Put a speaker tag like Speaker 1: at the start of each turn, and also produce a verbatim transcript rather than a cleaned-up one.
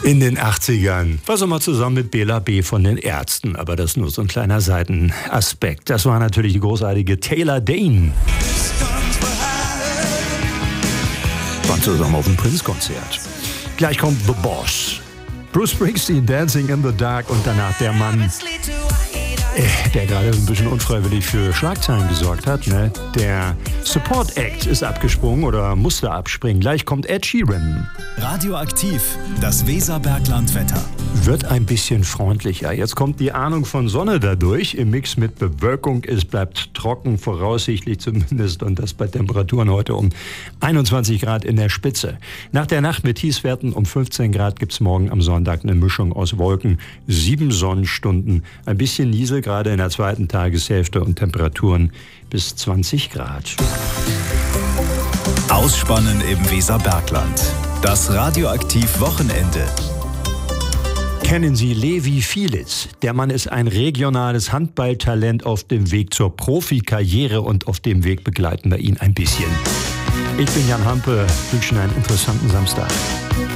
Speaker 1: In den achtzigern war sie mal zusammen mit Bela B. von den Ärzten. Aber das nur so ein kleiner Seitenaspekt. Das war natürlich die großartige Taylor Dayne. Waren zusammen auf dem Prince-Konzert. Gleich kommt The Boss. Bruce Springsteen, Dancing in the Dark und danach der Mann, äh, der gerade ein bisschen unfreiwillig für Schlagzeilen gesorgt hat. Ne? Der Support Act ist abgesprungen oder musste abspringen. Gleich kommt Ed Sheeran.
Speaker 2: Radioaktiv, das Weserberglandwetter.
Speaker 1: Wird ein bisschen freundlicher. Jetzt kommt die Ahnung von Sonne dadurch im Mix mit Bewölkung. Es bleibt trocken, voraussichtlich zumindest, und das bei Temperaturen heute um einundzwanzig Grad in der Spitze. Nach der Nacht mit Tiefstwerten um fünfzehn Grad gibt es morgen am Sonntag eine Mischung aus Wolken, sieben Sonnenstunden, ein bisschen Niesel gerade in der zweiten Tageshälfte und Temperaturen bis zwanzig Grad.
Speaker 2: Ausspannen im Weserbergland. Das Radioaktiv-Wochenende.
Speaker 1: Kennen Sie Levi Fielitz? Der Mann ist ein regionales Handballtalent auf dem Weg zur Profikarriere und auf dem Weg begleiten wir ihn ein bisschen. Ich bin Jan Hampe, wünsche Ihnen einen interessanten Samstag.